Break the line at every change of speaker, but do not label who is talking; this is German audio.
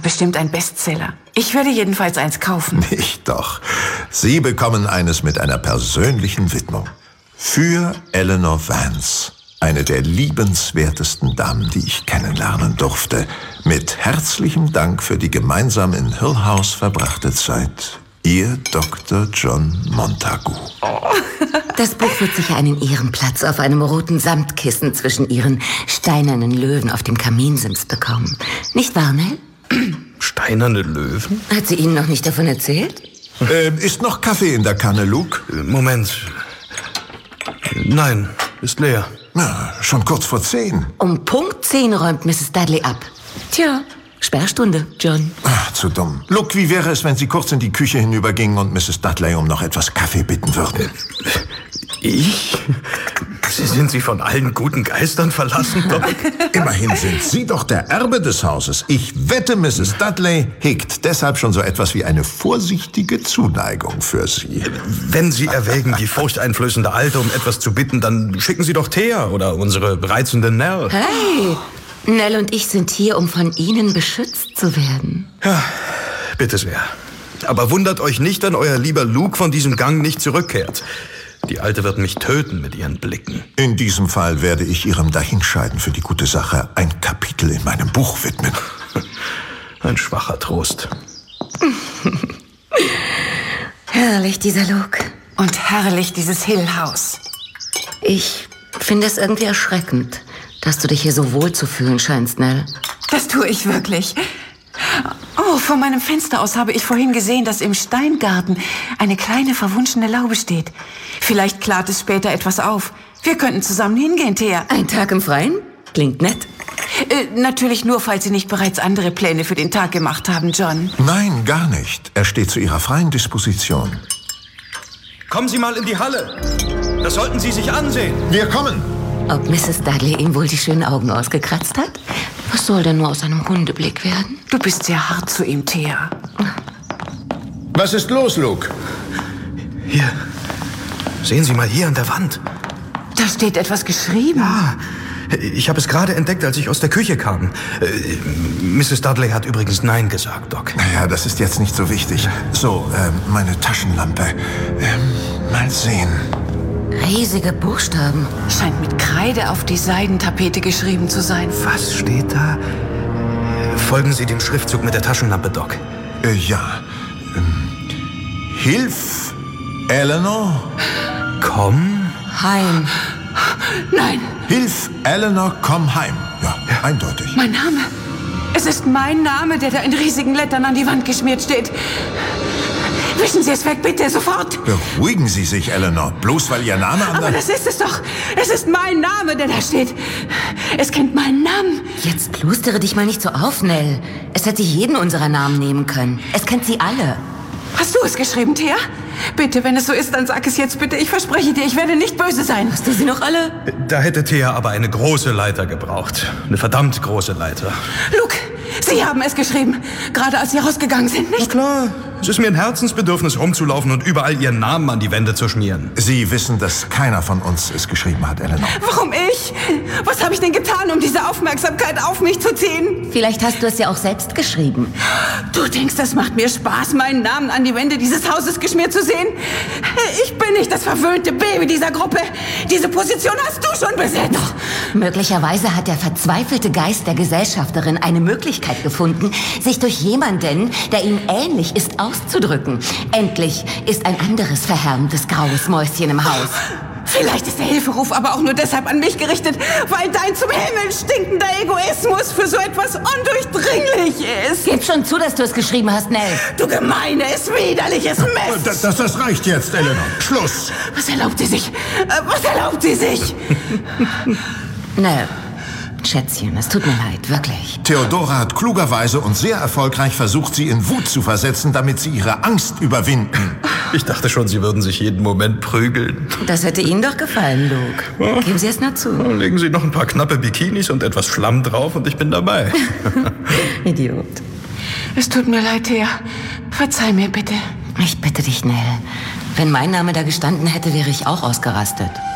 bestimmt ein Bestseller. Ich würde jedenfalls eins kaufen.
Nicht doch. Sie bekommen eines mit einer persönlichen Widmung. Für Eleanor Vance. Eine der liebenswertesten Damen, die ich kennenlernen durfte. Mit herzlichem Dank für die gemeinsam in Hill House verbrachte Zeit. Ihr Dr. John Montagu.
Das Buch wird sicher einen Ehrenplatz auf einem roten Samtkissen zwischen ihren steinernen Löwen auf dem Kaminsims bekommen. Nicht wahr, Nell?
Steinerne Löwen?
Hat sie Ihnen noch nicht davon erzählt?
Ist noch Kaffee in der Kanne, Luke?
Moment. Nein, ist leer.
Na, schon kurz vor 10.
Um Punkt 10 räumt Mrs. Dudley ab. Tja, Sperrstunde, John.
Ach, zu dumm. Luke, wie wäre es, wenn Sie kurz in die Küche hinübergingen und Mrs. Dudley um noch etwas Kaffee bitten würden?
Ich? Sind Sie von allen guten Geistern verlassen, Doc?
Immerhin sind Sie doch der Erbe des Hauses. Ich wette, Mrs. Dudley hegt deshalb schon so etwas wie eine vorsichtige Zuneigung für Sie.
Wenn Sie erwägen, die furchteinflößende Alte um etwas zu bitten, dann schicken Sie doch Thea oder unsere reizende Nell.
Hey, Nell und ich sind hier, um von Ihnen beschützt zu werden.
Ja, bitte sehr. Aber wundert euch nicht, wenn euer lieber Luke von diesem Gang nicht zurückkehrt. Die Alte wird mich töten mit ihren Blicken.
In diesem Fall werde ich Ihrem Dahinscheiden für die gute Sache ein Kapitel in meinem Buch widmen.
Ein schwacher Trost.
Herrlich, dieser Luke.
Und herrlich dieses Hill House.
Ich finde es irgendwie erschreckend, dass du dich hier so wohl zu fühlen scheinst, Nell.
Das tue ich wirklich. Oh, von meinem Fenster aus habe ich vorhin gesehen, dass im Steingarten eine kleine verwunschene Laube steht. Vielleicht klart es später etwas auf. Wir könnten zusammen hingehen, Thea.
Ein Tag im Freien? Klingt nett.
Natürlich nur, falls Sie nicht bereits andere Pläne für den Tag gemacht haben, John.
Nein, gar nicht. Er steht zu Ihrer freien Disposition.
Kommen Sie mal in die Halle. Das sollten Sie sich ansehen.
Wir kommen.
Ob Mrs. Dudley ihm wohl die schönen Augen ausgekratzt hat? Was soll denn nur aus einem Hundeblick werden?
Du bist sehr hart zu ihm, Thea.
Was ist los, Luke?
Hier. Sehen Sie mal hier an der Wand.
Da steht etwas geschrieben.
Ja, ich habe es gerade entdeckt, als ich aus der Küche kam. Mrs. Dudley hat übrigens Nein gesagt, Doc.
Naja, das ist jetzt nicht so wichtig. So, meine Taschenlampe. Mal sehen.
Riesige Buchstaben.
Scheint mit Kreide auf die Seidentapete geschrieben zu sein.
Was steht da? Folgen Sie dem Schriftzug mit der Taschenlampe, Doc.
Ja. Hilf, Eleanor.
Komm.
Heim.
Nein,
Hilf, Eleanor, komm heim. Ja, eindeutig.
mein Name. Es ist mein Name, der da in riesigen Lettern an die Wand geschmiert steht. Wischen Sie es weg, bitte, sofort.
Beruhigen Sie sich, Eleanor. Bloß weil Ihr Name an
Aber
der...
das ist es doch. Es ist mein Name, der da steht. Es kennt meinen Namen.
Jetzt plustere dich mal nicht so auf, Nell. Es hätte jeden unserer Namen nehmen können. Es kennt sie alle.
Hast du es geschrieben, Thea? Bitte, wenn es so ist, dann sag es jetzt bitte. Ich verspreche dir, ich werde nicht böse sein.
Hast du sie noch alle?
Da hätte Thea aber eine große Leiter gebraucht. Eine verdammt große Leiter.
Luke, Sie haben es geschrieben. Gerade als Sie rausgegangen sind,
Na
nicht?
klar. Es ist mir ein Herzensbedürfnis, rumzulaufen und überall Ihren Namen an die Wände zu schmieren.
Sie wissen, dass keiner von uns es geschrieben hat, Eleanor.
Warum ich? Was habe ich denn getan, um diese Aufmerksamkeit auf mich zu ziehen?
Vielleicht hast du es ja auch selbst geschrieben.
Du denkst, das macht mir Spaß, meinen Namen an die Wände dieses Hauses geschmiert zu sehen? Ich bin nicht das verwöhnte Baby dieser Gruppe. Diese Position hast du schon besetzt.
Möglicherweise hat der verzweifelte Geist der Gesellschafterin eine Möglichkeit gefunden, sich durch jemanden, der ihm ähnlich ist, auszudrücken. Endlich ist ein anderes verhärmtes graues Mäuschen im Haus.
Vielleicht ist der Hilferuf aber auch nur deshalb an mich gerichtet, weil dein zum Himmel stinkender Egoismus für so etwas undurchdringlich ist.
Gib schon zu, dass du es geschrieben hast, Nell.
Du gemeines, widerliches Mist.
Das reicht jetzt, Eleanor. Schluss.
Was erlaubt sie sich? Was erlaubt sie sich?
Nell, Schätzchen, es tut mir leid, wirklich.
Theodora hat klugerweise und sehr erfolgreich versucht, sie in Wut zu versetzen, damit sie ihre Angst überwinden.
Ich dachte schon, Sie würden sich jeden Moment prügeln.
Das hätte Ihnen doch gefallen, Luke. Geben Sie es nur zu.
Legen Sie noch ein paar knappe Bikinis und etwas Schlamm drauf und ich bin dabei.
Idiot.
Es tut mir leid, Thea. Verzeih mir bitte.
Ich bitte dich, Nell. Wenn mein Name da gestanden hätte, wäre ich auch ausgerastet.